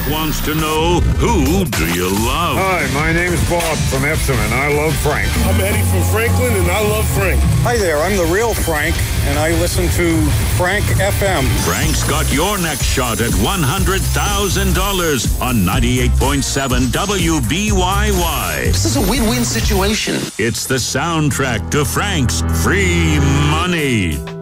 wants to know, who do you love? Hi, my name's Bob from Epsom, and I love Frank. I'm Eddie from Franklin, and I love Frank. Hi there, I'm the real Frank, and I listen to Frank FM. Frank's got your next shot at $100,000 on 98.7 WBYY. This is a win-win situation. It's the soundtrack to Frank's Free Money.